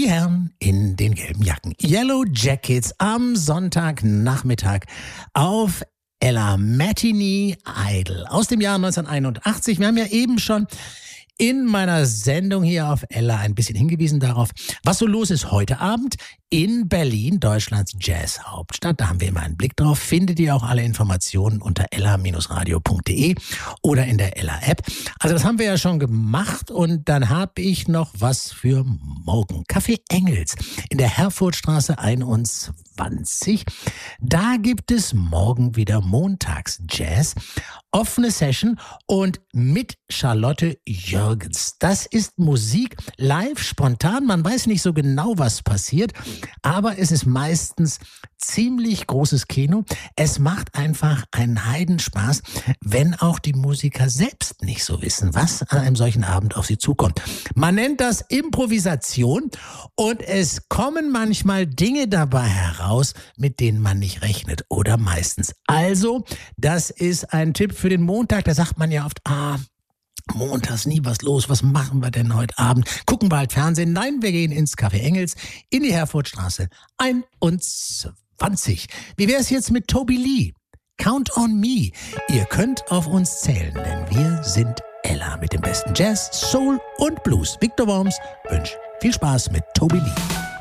Die Herren in den gelben Jacken. Yellow Jackets am Sonntagnachmittag auf Ella Matinee Idol aus dem Jahr 1981. Wir haben ja eben schon in meiner Sendung hier auf Ella ein bisschen hingewiesen darauf, was so los ist heute Abend in Berlin, Deutschlands Jazz-Hauptstadt. Da haben wir immer einen Blick drauf. Findet ihr auch alle Informationen unter ella-radio.de oder in der Ella-App. Also das haben wir ja schon gemacht und dann habe ich noch was für morgen. Café Engels in der Herfordstraße 21. Da gibt es morgen wieder Montags-Jazz. Offene Session und mit Charlotte Jürgens. Das ist Musik live, spontan. Man weiß nicht so genau, was passiert, aber es ist meistens ziemlich großes Kino. Es macht einfach einen Heidenspaß, wenn auch die Musiker selbst nicht so wissen, was an einem solchen Abend auf sie zukommt. Man nennt das Improvisation und es kommen manchmal Dinge dabei heraus, mit denen man nicht rechnet oder meistens. Also, das ist ein Tipp für den Montag. Da sagt man ja oft, montags nie was los, was machen wir denn heute Abend? Gucken wir halt Fernsehen? Nein, wir gehen ins Café Engels in die Herfordstraße 21. Wie wäre es jetzt mit Toby Lee? Count on me. Ihr könnt auf uns zählen, denn wir sind Ella mit dem besten Jazz, Soul und Blues. Victor Worms wünscht viel Spaß mit Toby Lee.